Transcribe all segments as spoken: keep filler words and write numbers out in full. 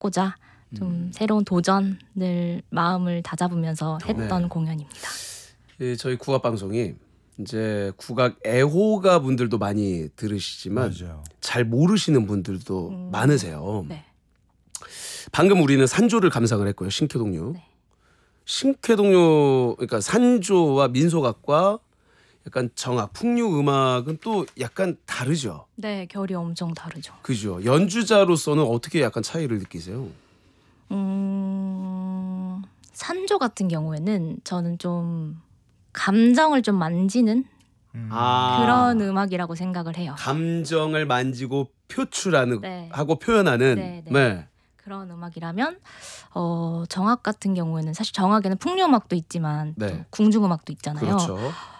해보고자 좀 음. 새로운 도전을 마음을 다잡으면서 했던 네. 공연입니다. 예, 저희 국악 방송이 이제 국악 애호가 분들도 많이 들으시지만 맞아요. 잘 모르시는 분들도 음. 많으세요. 네. 방금 우리는 산조를 감상을 했고요. 신쾌동요. 네. 신쾌동요 그러니까 산조와 민속악과 약간 정악, 풍류 음악은 또 약간 다르죠. 네, 결이 엄청 다르죠. 그죠. 연주자로서는 어떻게 약간 차이를 느끼세요? 음, 산조 같은 경우에는 저는 좀 감정을 좀 만지는 음. 아, 그런 음악이라고 생각을 해요. 감정을 만지고 표출하는 네. 하고 표현하는 네, 네. 네. 그런 음악이라면 어, 정악 같은 경우에는 사실 정악에는 풍류 음악도 있지만 네. 또 궁중 음악도 있잖아요. 그렇죠.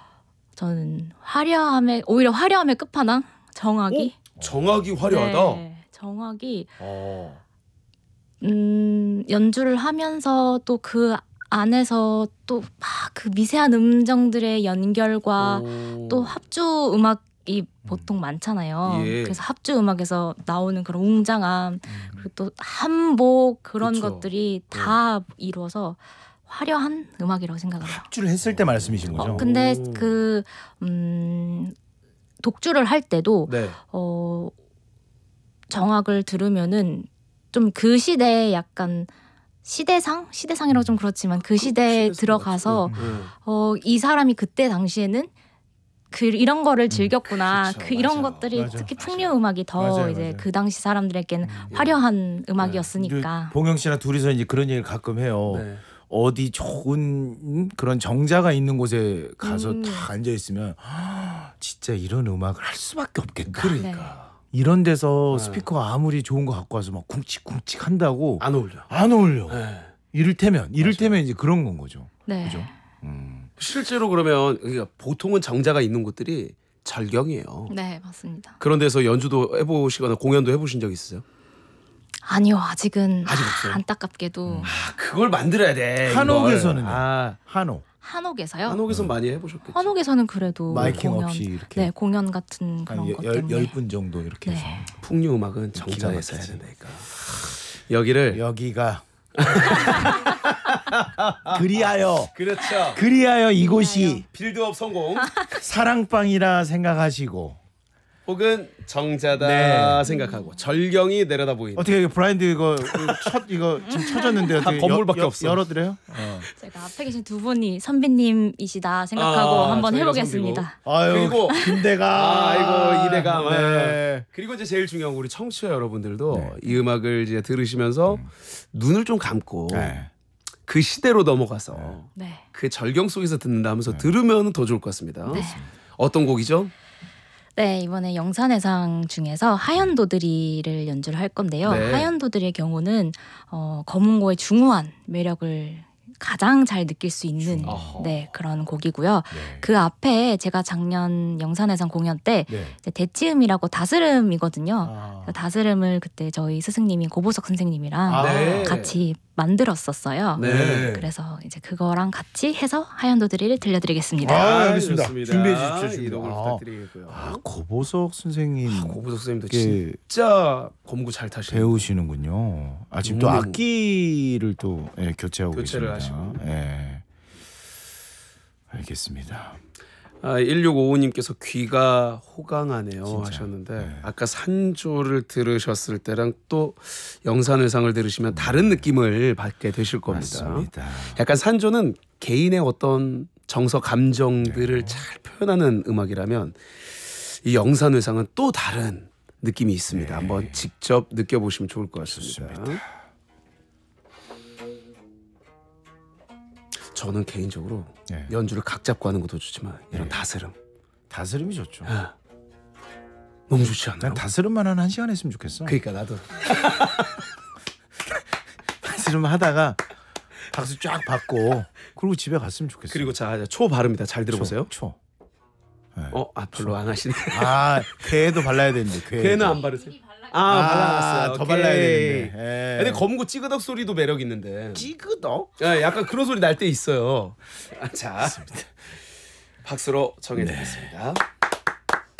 저는 화려함의 오히려 화려함의 끝판왕 정악이 정악이 화려하다. 네, 정악이 어. 음, 연주를 하면서 또 그 안에서 또 막 그 미세한 음정들의 연결과 오. 또 합주 음악이 보통 많잖아요. 예. 그래서 합주 음악에서 나오는 그런 웅장함 그리고 또 한복 그런 그쵸. 것들이 다 이루어서 화려한 음악이라고 생각을 해요. 합주를 했을 때 말씀이신 거죠? 어, 근데 오. 그 음, 독주를 할 때도 네. 어, 정악을 들으면은 좀 그 시대에 약간 시대상? 시대상이라고 좀 그렇지만 그 시대에 시대상 들어가서 같은 거. 네. 어, 이 사람이 그때 당시에는 그 이런 거를 즐겼구나. 그쵸, 그 이런 맞아. 것들이 맞아. 특히 풍류 음악이 더 맞아요, 이제 맞아요. 그 당시 사람들에게는 예. 화려한 음악이었으니까. 봉영 씨랑 둘이서 이제 그런 얘기를 가끔 해요. 네. 어디 좋은 그런 정자가 있는 곳에 가서 음. 다 앉아 있으면 진짜 이런 음악을 할 수밖에 없겠다. 그러니까 이런 데서 네. 스피커가 아무리 좋은 거 갖고 와서 막 쿵칙쿵칙 한다고 안 어울려. 안 어울려. 네. 이를테면 이를테면 이제 그런 건 거죠. 네. 그죠? 음. 실제로 그러면 그러니까 보통은 정자가 있는 곳들이 절경이에요. 네, 맞습니다. 그런 데서 연주도 해보시거나 공연도 해보신 적 있으세요? 아니요, 아직은 아직 없어요? 안타깝게도 아, 그걸 만들어야 돼. 한옥에서는요? 이걸. 아, 한옥 한옥에서요. 한옥에선 많이 해보셨겠죠. 한옥에서는 그래도 마이킹 공연, 없이 이렇게 네, 공연 같은 그런 것 때문에. 한열분 정도 이렇게 네. 해서 풍류 음악은 기가 정자에서 해야 막히지. 된다니까. 여기를 여기가 그리하여 그렇죠. 그리하여 이곳이 빌드업 성공 사랑방이라 생각하시고 혹은 정자다 네. 생각하고 절경이 내려다 보이는. 어떻게 브라인드 이거 첫 이거 지금 쳐졌는데 어떻게 건물밖에 여- 여- 없어. 열어드려요? 어. 제가 앞에 계신 두 분이 선배님이시다 생각하고 아, 한번 저희가 해보겠습니다. 아유 그리고 김대가 아이고 이대가 네. 그리고 이제 제일 중요한 거 우리 청취자 여러분들도 네. 이 음악을 이제 들으시면서 눈을 좀 감고 네. 그 시대로 넘어가서 네. 그 절경 속에서 듣는다 하면서 들으면 더 좋을 것 같습니다. 네. 어떤 곡이죠? 네, 이번에 영산해상 중에서 하얀도드리를 연주를 할 건데요. 네. 하얀도드리의 경우는 어, 검은고의 중후한 매력을 가장 잘 느낄 수 있는 어허. 네, 그런 곡이고요. 네. 그 앞에 제가 작년 영산해상 공연 때 네. 이제 대치음이라고 다스름이거든요. 아. 그 다스름을 그때 저희 스승님이 고보석 선생님이랑 아. 네. 같이 만들었었어요. 네. 그래서 이제 그거랑 같이 해서 하얀도드리를 들려드리겠습니다. 아, 알겠습니다. 좋습니다. 준비해 주십시오, 준비. 이 곡을 아. 부탁드리고요. 아 고보석 선생님 아, 고부석 선생님도 이게 진짜 검구 잘 타시는 배우시는군요. 아 지금 또 음. 악기를 또 예, 교체하고 교체를 계십니다. 하시고. 예. 알겠습니다. 아, 일육오오님께서 귀가 호강하네요 진짜. 하셨는데 네. 아까 산조를 들으셨을 때랑 또 영산의상을 들으시면 다른 느낌을 받게 되실 겁니다. 맞습니다. 약간 산조는 개인의 어떤 정서 감정들을 네. 잘 표현하는 음악이라면 이 영산의상은 또 다른 느낌이 있습니다. 네. 한번 직접 느껴보시면 좋을 것 같습니다. 좋습니다. 저는 개인적으로 네. 연주를 각 잡고 하는 것도 좋지만 이런 네. 다스름 다스름이 좋죠. 아, 너무 좋지 않나요? 난 다스름만 한 한 시간 했으면 좋겠어. 그러니까 나도 다스름 하다가 박수 쫙 받고 그리고 집에 갔으면 좋겠어. 그리고 자, 초 발음이다. 잘 들어보세요. 초. 네. 어, 아, 별로 안 하시네. 아 괴도 발라야 되는데 괴. 걔는 안 바르세요? 아, 아, 발라놨어요. 더 오케이. 발라야 되는데. 예. 근데 검고 찌그덕 소리도 매력 있는데. 찌그덕? 야, 약간 그런 소리 날 때 있어요. 아, 자, 박수로 정해드리겠습니다.